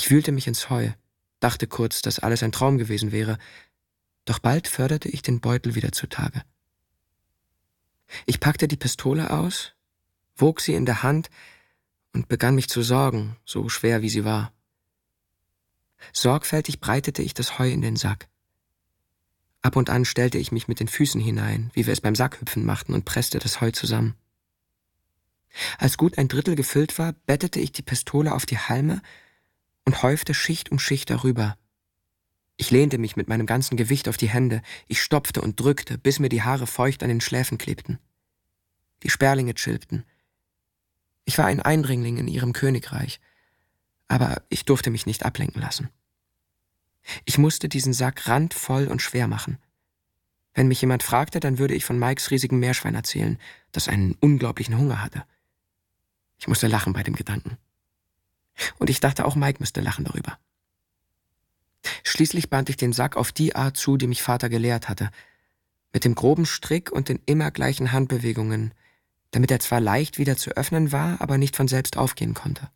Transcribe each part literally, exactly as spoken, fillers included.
Ich wühlte mich ins Heu, dachte kurz, dass alles ein Traum gewesen wäre, doch bald förderte ich den Beutel wieder zutage. Ich packte die Pistole aus, wog sie in der Hand und begann mich zu sorgen, so schwer wie sie war. Sorgfältig breitete ich das Heu in den Sack. Ab und an stellte ich mich mit den Füßen hinein, wie wir es beim Sackhüpfen machten, und presste das Heu zusammen. Als gut ein Drittel gefüllt war, bettete ich die Pistole auf die Halme und häufte Schicht um Schicht darüber. Ich lehnte mich mit meinem ganzen Gewicht auf die Hände, ich stopfte und drückte, bis mir die Haare feucht an den Schläfen klebten. Die Sperlinge chilpten. Ich war ein Eindringling in ihrem Königreich, aber ich durfte mich nicht ablenken lassen. Ich musste diesen Sack randvoll und schwer machen. Wenn mich jemand fragte, dann würde ich von Mikes riesigem Meerschwein erzählen, das einen unglaublichen Hunger hatte. Ich musste lachen bei dem Gedanken. Und ich dachte, auch Mike müsste lachen darüber. Schließlich band ich den Sack auf die Art zu, die mich Vater gelehrt hatte, mit dem groben Strick und den immer gleichen Handbewegungen, damit er zwar leicht wieder zu öffnen war, aber nicht von selbst aufgehen konnte.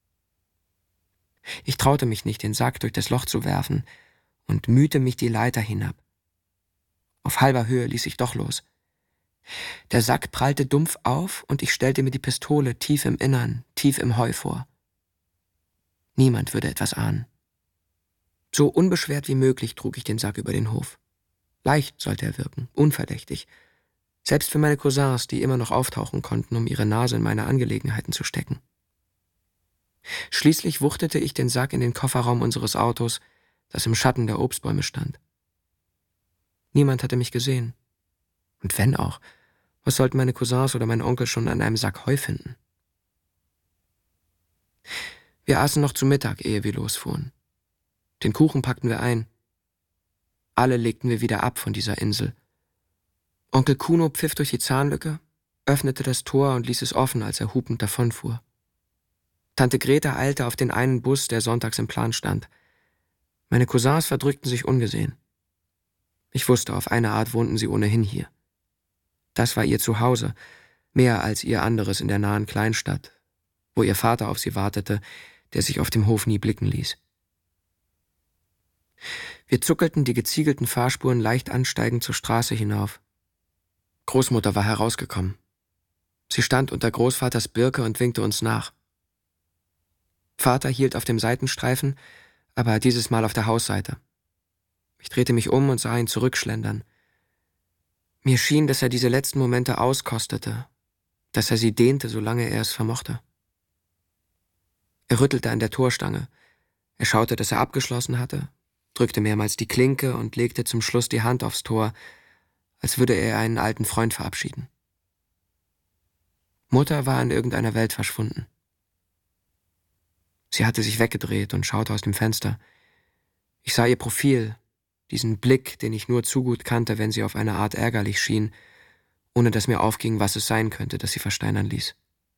Ich traute mich nicht, den Sack durch das Loch zu werfen und mühte mich die Leiter hinab. Auf halber Höhe ließ ich doch los. Der Sack prallte dumpf auf und ich stellte mir die Pistole tief im Innern, tief im Heu vor. Niemand würde etwas ahnen. So unbeschwert wie möglich trug ich den Sack über den Hof. Leicht sollte er wirken, unverdächtig. Selbst für meine Cousins, die immer noch auftauchen konnten, um ihre Nase in meine Angelegenheiten zu stecken. Schließlich wuchtete ich den Sack in den Kofferraum unseres Autos, das im Schatten der Obstbäume stand. Niemand hatte mich gesehen. Und wenn auch, was sollten meine Cousins oder mein Onkel schon an einem Sack Heu finden? Wir aßen noch zu Mittag, ehe wir losfuhren. Den Kuchen packten wir ein. Alle legten wir wieder ab von dieser Insel. Onkel Kuno pfiff durch die Zahnlücke, öffnete das Tor und ließ es offen, als er hupend davonfuhr. Tante Greta eilte auf den einen Bus, der sonntags im Plan stand. Meine Cousins verdrückten sich ungesehen. Ich wusste, auf eine Art wohnten sie ohnehin hier. Das war ihr Zuhause, mehr als ihr anderes in der nahen Kleinstadt, wo ihr Vater auf sie wartete, der sich auf dem Hof nie blicken ließ. Wir zuckelten die geziegelten Fahrspuren leicht ansteigend zur Straße hinauf. Großmutter war herausgekommen. Sie stand unter Großvaters Birke und winkte uns nach. Vater hielt auf dem Seitenstreifen, aber dieses Mal auf der Hausseite. Ich drehte mich um und sah ihn zurückschlendern. Mir schien, dass er diese letzten Momente auskostete, dass er sie dehnte, solange er es vermochte. Er rüttelte an der Torstange. Er schaute, dass er abgeschlossen hatte, drückte mehrmals die Klinke und legte zum Schluss die Hand aufs Tor, als würde er einen alten Freund verabschieden. Mutter war in irgendeiner Welt verschwunden. Sie hatte sich weggedreht und schaute aus dem Fenster. Ich sah ihr Profil, diesen Blick, den ich nur zu gut kannte, wenn sie auf eine Art ärgerlich schien, ohne dass mir aufging, was es sein könnte, das sie versteinern ließ.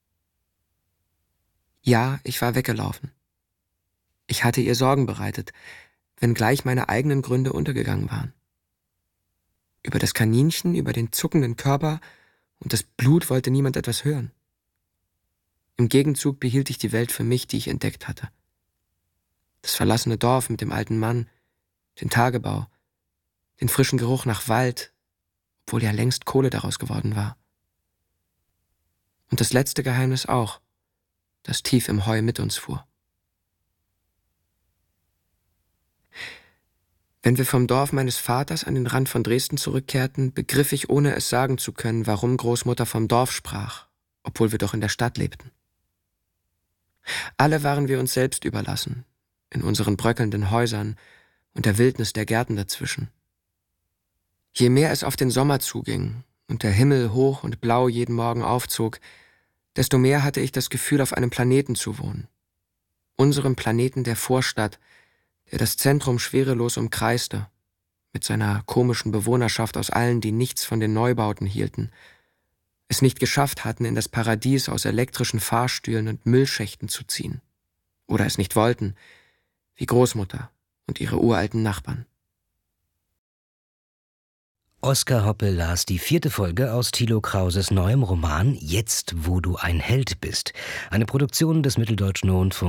Ja, ich war weggelaufen. Ich hatte ihr Sorgen bereitet, wenngleich meine eigenen Gründe untergegangen waren. Über das Kaninchen, über den zuckenden Körper und das Blut wollte niemand etwas hören. Im Gegenzug behielt ich die Welt für mich, die ich entdeckt hatte. Das verlassene Dorf mit dem alten Mann, den Tagebau, den frischen Geruch nach Wald, obwohl ja längst Kohle daraus geworden war. Und das letzte Geheimnis auch, das tief im Heu mit uns fuhr. Wenn wir vom Dorf meines Vaters an den Rand von Dresden zurückkehrten, begriff ich, ohne es sagen zu können, warum Großmutter vom Dorf sprach, obwohl wir doch in der Stadt lebten. Alle waren wir uns selbst überlassen, in unseren bröckelnden Häusern und der Wildnis der Gärten dazwischen. Je mehr es auf den Sommer zuging und der Himmel hoch und blau jeden Morgen aufzog, desto mehr hatte ich das Gefühl, auf einem Planeten zu wohnen. Unserem Planeten der Vorstadt, der das Zentrum schwerelos umkreiste, mit seiner komischen Bewohnerschaft aus allen, die nichts von den Neubauten hielten, es nicht geschafft hatten, in das Paradies aus elektrischen Fahrstühlen und Müllschächten zu ziehen. Oder es nicht wollten, wie Großmutter und ihre uralten Nachbarn. Oskar Hoppe las die vierte Folge aus Thilo Krauses neuem Roman »Jetzt, wo du ein Held bist«, eine Produktion des Mitteldeutschen Rundfunks.